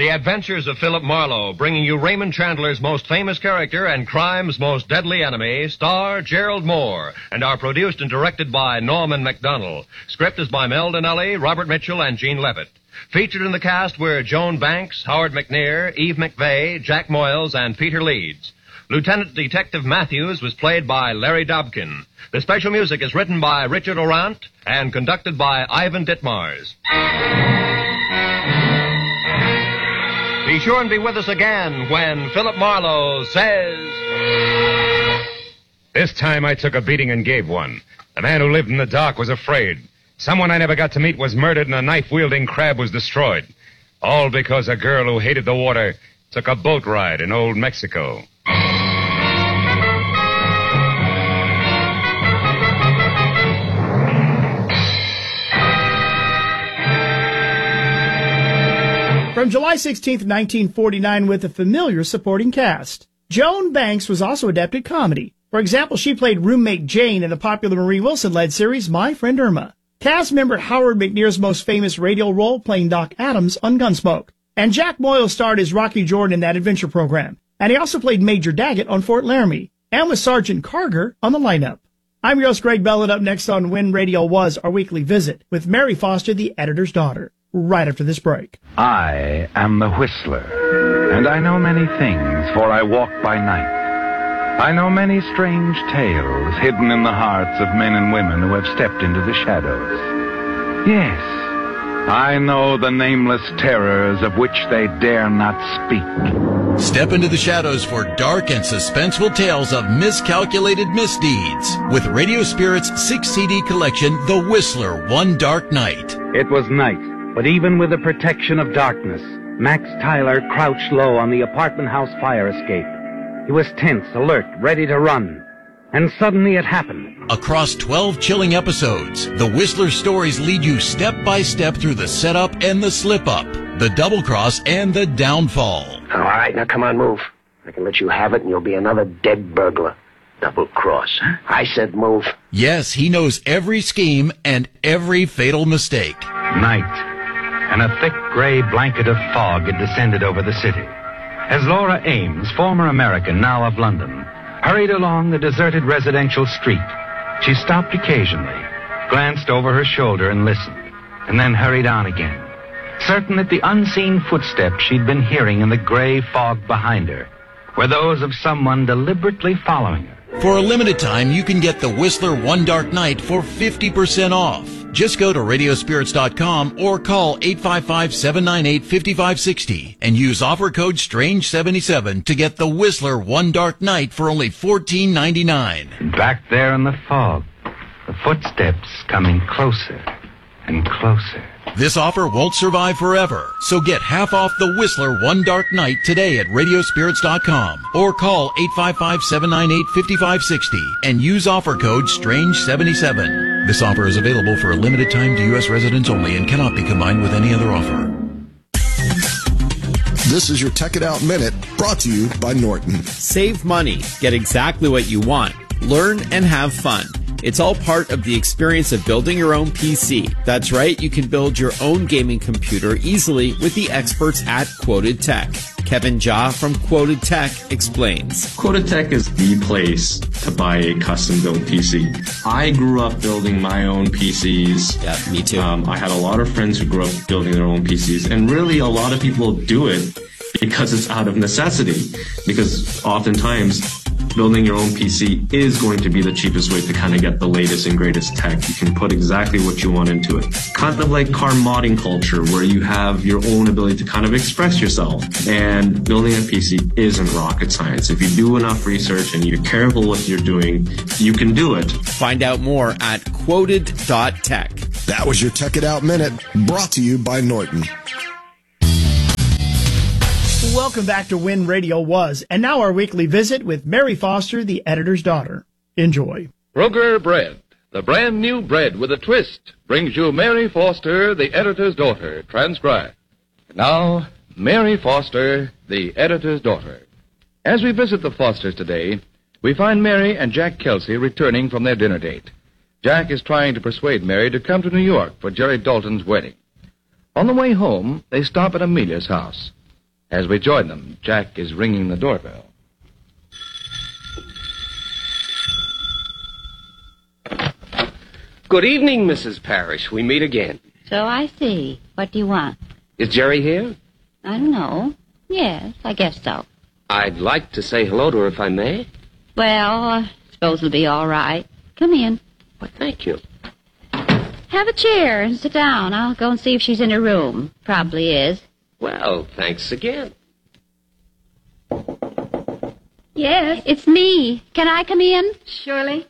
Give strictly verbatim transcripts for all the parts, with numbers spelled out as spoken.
The Adventures of Philip Marlowe, bringing you Raymond Chandler's most famous character and crime's most deadly enemy, star Gerald Moore, and are produced and directed by Norman MacDonald. Script is by Mel Donnelly, Robert Mitchell, and Gene Levitt. Featured in the cast were Joan Banks, Howard McNear, Eve McVeigh, Jack Moyles, and Peter Leeds. Lieutenant Detective Matthews was played by Larry Dobkin. The special music is written by Richard Orant and conducted by Ivan Ditmars. Be sure and be with us again when Philip Marlowe says... This time I took a beating and gave one. The man who lived in the dock was afraid. Someone I never got to meet was murdered and a knife-wielding crab was destroyed. All because a girl who hated the water took a boat ride in old Mexico. From July sixteenth, nineteen forty-nine, with a familiar supporting cast. Joan Banks was also adept at comedy. For example, she played roommate Jane in the popular Marie Wilson-led series My Friend Irma. Cast member Howard McNear's most famous radio role, playing Doc Adams on Gunsmoke. And Jack Moyles starred as Rocky Jordan in that adventure program. And he also played Major Daggett on Fort Laramie, and was Sergeant Carger on the lineup. I'm your host, Greg Bell, and up next on When Radio Was, our weekly visit with Mary Foster, the editor's daughter, right after this break. I am the Whistler, and I know many things, for I walk by night. I know many strange tales hidden in the hearts of men and women who have stepped into the shadows. Yes, I know the nameless terrors of which they dare not speak. Step into the shadows for dark and suspenseful tales of miscalculated misdeeds with Radio Spirit's six C D collection, The Whistler, One Dark Night. It was night, but even with the protection of darkness, Max Tyler crouched low on the apartment house fire escape. He was tense, alert, ready to run. And suddenly it happened. Across twelve chilling episodes, the Whistler stories lead you step by step through the setup and the slip-up, the double-cross and the downfall. All right, now come on, move. I can let you have it and you'll be another dead burglar. Double-cross. I said move. Yes, he knows every scheme and every fatal mistake. Night, and a thick gray blanket of fog had descended over the city. As Laura Ames, former American, now of London, hurried along the deserted residential street, she stopped occasionally, glanced over her shoulder and listened, and then hurried on again, certain that the unseen footsteps she'd been hearing in the gray fog behind her were those of someone deliberately following her. For a limited time, you can get the Whistler One Dark Night for fifty percent off. Just go to radio spirits dot com or call eight five five, seven nine eight, five five six zero and use offer code strange seventy-seven to get the Whistler One Dark Night for only fourteen ninety-nine. Back there in the fog, the footsteps coming closer and closer. This offer won't survive forever, so get half off the Whistler One Dark Night today at radio spirits dot com or call eight five five, seven nine eight, five five six zero and use offer code strange seventy-seven. This offer is available for a limited time to U S residents only and cannot be combined with any other offer. This is your Tech It Out Minute, brought to you by Norton. Save money, get exactly what you want, learn and have fun. It's all part of the experience of building your own P C. That's right, you can build your own gaming computer easily with the experts at Quoted Tech. Kevin Jha from Quoted Tech explains. Quoted Tech is the place to buy a custom-built P C. I grew up building my own P Cs. Yeah, me too. Um, I had a lot of friends who grew up building their own P Cs, and really a lot of people do it because it's out of necessity. Because oftentimes, building your own P C is going to be the cheapest way to kind of get the latest and greatest tech. You can put exactly what you want into it. Kind of like car modding culture, where you have your own ability to kind of express yourself. And building a P C isn't rocket science. If you do enough research and you're careful what you're doing, you can do it. Find out more at quoted dot tech. That was your Tech It Out Minute, brought to you by Norton. Welcome back to When Radio Was, and now our weekly visit with Mary Foster, the editor's daughter. Enjoy. Kroger Bread, the brand new bread with a twist, brings you Mary Foster, the editor's daughter, transcribed. Now, Mary Foster, the editor's daughter. As we visit the Fosters today, we find Mary and Jack Kelsey returning from their dinner date. Jack is trying to persuade Mary to come to New York for Jerry Dalton's wedding. On the way home, they stop at Amelia's house. As we join them, Jack is ringing the doorbell. Good evening, Missus Parrish. We meet again. So I see. What do you want? Is Jerry here? I don't know. Yes, I guess so. I'd like to say hello to her if I may. Well, I suppose it'll be all right. Come in. Why, thank you. Have a chair and sit down. I'll go and see if she's in her room. Probably is. Well, thanks again. Yes, it's me. Can I come in? Surely.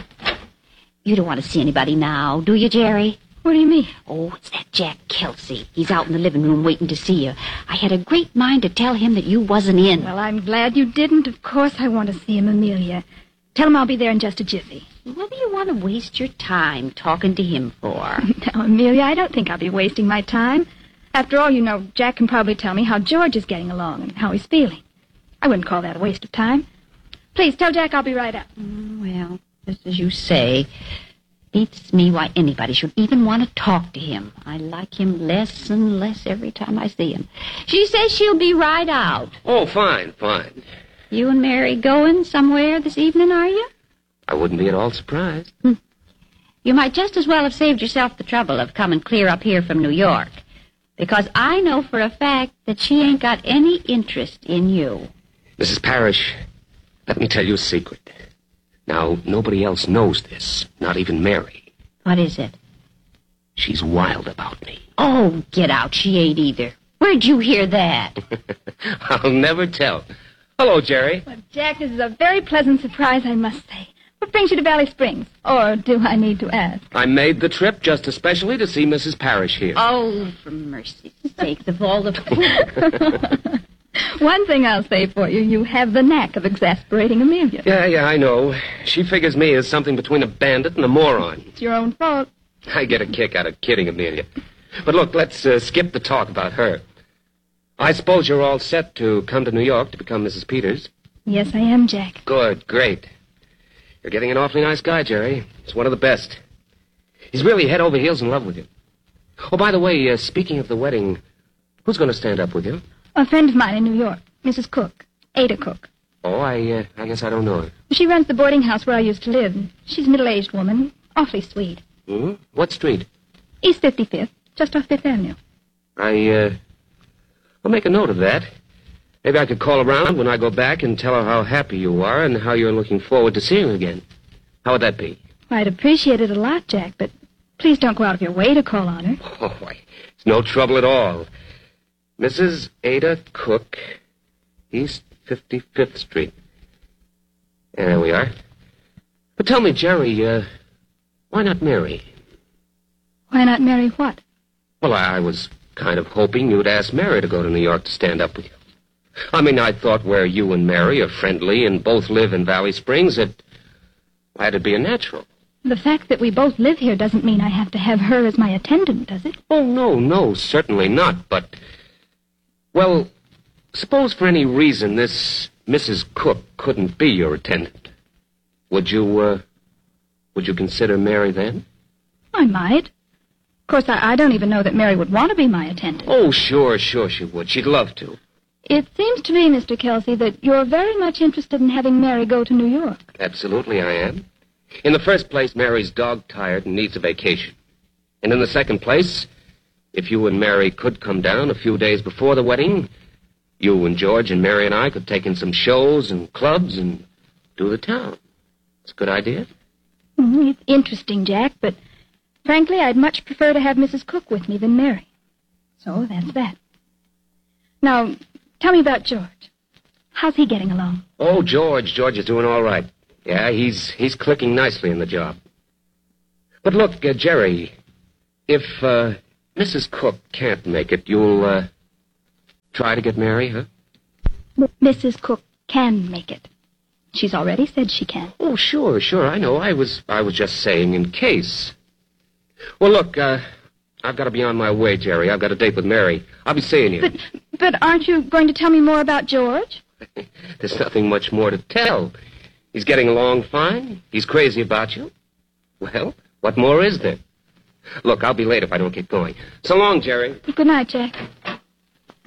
You don't want to see anybody now, do you, Jerry? What do you mean? Oh, it's that Jack Kelsey. He's out in the living room waiting to see you. I had a great mind to tell him that you wasn't in. Well, I'm glad you didn't. Of course I want to see him, Amelia. Tell him I'll be there in just a jiffy. What do you want to waste your time talking to him for? Now, Amelia, I don't think I'll be wasting my time. After all, you know, Jack can probably tell me how George is getting along and how he's feeling. I wouldn't call that a waste of time. Please, tell Jack I'll be right up. Mm, well, just as you say. Beats me why anybody should even want to talk to him. I like him less and less every time I see him. She says she'll be right out. Oh, fine, fine. You and Mary going somewhere this evening, are you? I wouldn't be at all surprised. Hmm. You might just as well have saved yourself the trouble of coming clear up here from New York. Because I know for a fact that she ain't got any interest in you. Missus Parrish, let me tell you a secret. Now, nobody else knows this, not even Mary. What is it? She's wild about me. Oh, get out. She ain't either. Where'd you hear that? I'll never tell. Hello, Jerry. Well, Jack, this is a very pleasant surprise, I must say. What brings you to Valley Springs? Or do I need to ask? I made the trip just especially to see Missus Parrish here. Oh, for mercy's sake, of all the... One thing I'll say for you, you have the knack of exasperating Amelia. Yeah, yeah, I know. She figures me as something between a bandit and a moron. It's your own fault. I get a kick out of kidding Amelia. But look, let's uh, skip the talk about her. I suppose you're all set to come to New York to become Missus Peters? Yes, I am, Jack. Good, great. You're getting an awfully nice guy, Jerry. He's one of the best. He's really head over heels in love with you. Oh, by the way, uh, speaking of the wedding, who's going to stand up with you? A friend of mine in New York, Missus Cook, Ada Cook. Oh, I uh, I guess I don't know her. She runs the boarding house where I used to live. She's a middle-aged woman, awfully sweet. Hmm? What street? East fifty-fifth, just off Fifth Avenue. I, uh, I'll make a note of that. Maybe I could call around when I go back and tell her how happy you are and how you're looking forward to seeing her again. How would that be? I'd appreciate it a lot, Jack, but please don't go out of your way to call on her. Oh, why, it's no trouble at all. Missus Ada Cook, East fifty-fifth Street. There we are. But tell me, Jerry, uh, why not Mary? Why not marry what? Well, I was kind of hoping you'd ask Mary to go to New York to stand up with you. I mean, I thought where you and Mary are friendly and both live in Valley Springs, it, why, it'd be a natural. The fact that we both live here doesn't mean I have to have her as my attendant, does it? Oh, no, no, certainly not, but... Well, suppose for any reason this Missus Cook couldn't be your attendant. Would you, uh, would you consider Mary then? I might. Of course, I, I don't even know that Mary would want to be my attendant. Oh, sure, sure she would. She'd love to. It seems to me, Mister Kelsey, that you're very much interested in having Mary go to New York. Absolutely, I am. In the first place, Mary's dog-tired and needs a vacation. And in the second place... If you and Mary could come down a few days before the wedding, you and George and Mary and I could take in some shows and clubs and do the town. It's a good idea. Mm, it's interesting, Jack, but frankly, I'd much prefer to have Missus Cook with me than Mary. So that's that. Now, tell me about George. How's he getting along? Oh, George. George is doing all right. Yeah, he's he's clicking nicely in the job. But look, uh, Jerry, if... Uh, Missus Cook can't make it. You'll, uh, try to get Mary, huh? Missus Cook can make it. She's already said she can. Oh, sure, sure, I know. I was, I was just saying in case. Well, look, uh, I've got to be on my way, Jerry. I've got a date with Mary. I'll be seeing you. But, but aren't you going to tell me more about George? There's nothing much more to tell. He's getting along fine. He's crazy about you. Well, what more is there? Look, I'll be late if I don't get going. So long, Jerry. Good night, Jack.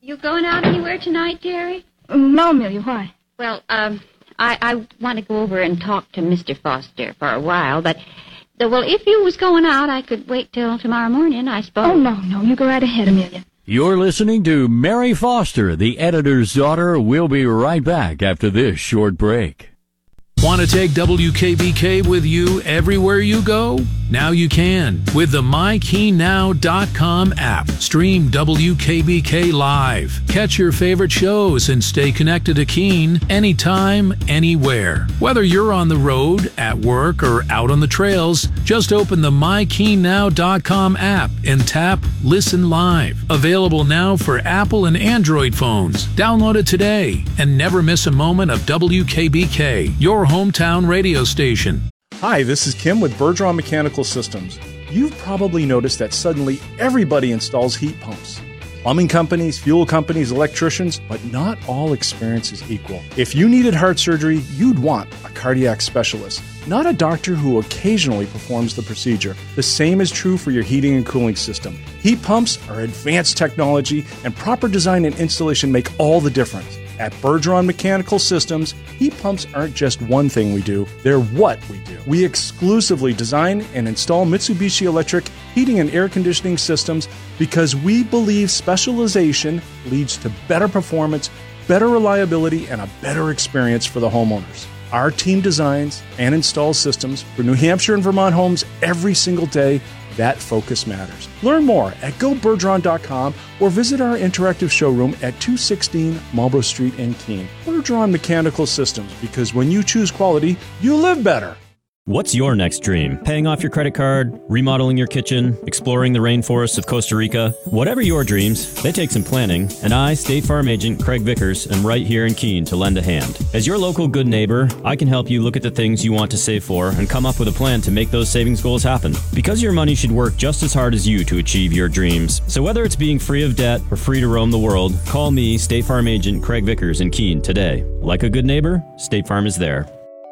You going out anywhere tonight, Jerry? No, Amelia, why? Well, um, I, I want to go over and talk to Mister Foster for a while, but, uh, well, if you was going out, I could wait till tomorrow morning, I suppose. Oh, no, no, you go right ahead, Amelia. You're listening to Mary Foster, the editor's daughter. We'll be right back after this short break. Want to take W K B K with you everywhere you go? Now you can with the my keen now dot com app. Stream W K B K live. Catch your favorite shows and stay connected to Keene anytime, anywhere. Whether you're on the road, at work, or out on the trails, just open the my keen now dot com app and tap Listen Live. Available now for Apple and Android phones. Download it today and never miss a moment of W K B K, your hometown radio station. Hi, this is Kim with Bergeron Mechanical Systems. You've probably noticed that suddenly everybody installs heat pumps. Plumbing companies, fuel companies, electricians, but not all experience is equal. If you needed heart surgery, you'd want a cardiac specialist, not a doctor who occasionally performs the procedure. The same is true for your heating and cooling system. Heat pumps are advanced technology, and proper design and installation make all the difference. At Bergeron Mechanical Systems, heat pumps aren't just one thing we do, they're what we do. We exclusively design and install Mitsubishi Electric heating and air conditioning systems because we believe specialization leads to better performance, better reliability, and a better experience for the homeowners. Our team designs and installs systems for New Hampshire and Vermont homes every single day. That focus matters. Learn more at go bergeron dot com or visit our interactive showroom at two sixteen Marlborough Street in Keene. Bergeron Mechanical Systems, because when you choose quality, you live better. What's your next dream? Paying off your credit card, remodeling your kitchen, exploring the rainforests of Costa Rica? Whatever your dreams, they take some planning, and I, State Farm Agent Craig Vickers, am right here in Keene to lend a hand. As your local good neighbor, I can help you look at the things you want to save for and come up with a plan to make those savings goals happen. Because your money should work just as hard as you to achieve your dreams. So whether it's being free of debt or free to roam the world, call me, State Farm Agent Craig Vickers in Keene today. Like a good neighbor, State Farm is there.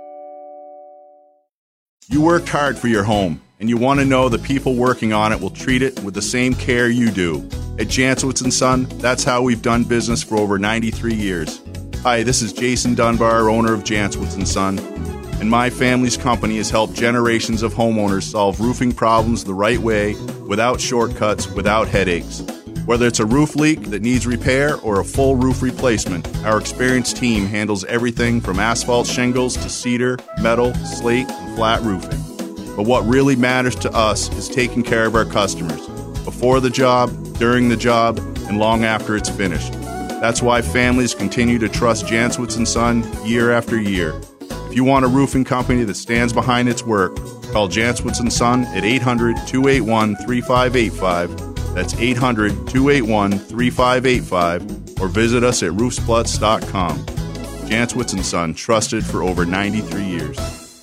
You worked hard for your home, and you want to know the people working on it will treat it with the same care you do. At Jancowitz and Son, that's how we've done business for over ninety-three years. Hi, this is Jason Dunbar, owner of Jancowitz and Son, and my family's company has helped generations of homeowners solve roofing problems the right way, without shortcuts, without headaches. Whether it's a roof leak that needs repair or a full roof replacement, our experienced team handles everything from asphalt shingles to cedar, metal, slate, and flat roofing. But what really matters to us is taking care of our customers, before the job, during the job, and long after it's finished. That's why families continue to trust Jancowitz and Son year after year. If you want a roofing company that stands behind its work, call Jancowitz and Son at eight hundred, two eight one, three five eight five. That's eight hundred, two eight one, three five eight five, or visit us at roofsplutz dot com. Jancowitz and Son, trusted for over ninety-three years.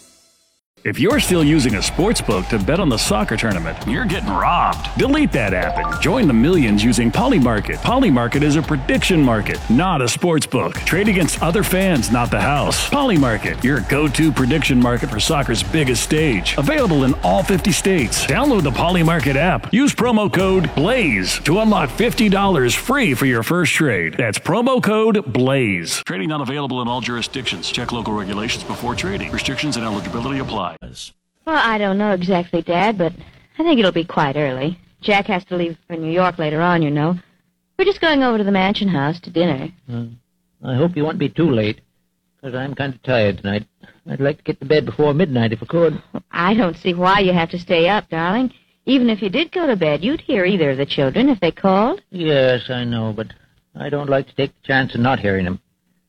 If you're still using a sports book to bet on the soccer tournament, you're getting robbed. Delete that app and join the millions using Polymarket. Polymarket is a prediction market, not a sports book. Trade against other fans, not the house. Polymarket, your go-to prediction market for soccer's biggest stage. Available in all fifty states. Download the Polymarket app. Use promo code BLAZE to unlock fifty dollars free for your first trade. That's promo code BLAZE. Trading not available in all jurisdictions. Check local regulations before trading. Restrictions and eligibility apply. Well, I don't know exactly, Dad, but I think it'll be quite early. Jack has to leave for New York later on, you know. We're just going over to the Mansion House to dinner. Uh, I hope you won't be too late, because I'm kind of tired tonight. I'd like to get to bed before midnight if I could. I don't see why you have to stay up, darling. Even if you did go to bed, you'd hear either of the children if they called. Yes, I know, but I don't like to take the chance of not hearing them.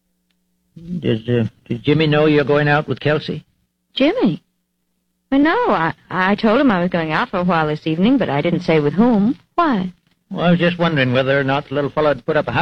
Does, uh, does Jimmy know you're going out with Kelsey? Jimmy? Well, no, I, I told him I was going out for a while this evening, but I didn't say with whom. Why? Well, I was just wondering whether or not the little fellow had put up a house.